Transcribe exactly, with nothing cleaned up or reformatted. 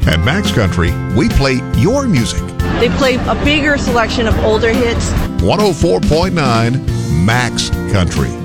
At Max Country, we play your music. They play a bigger selection of older hits. one oh four point nine Max Country.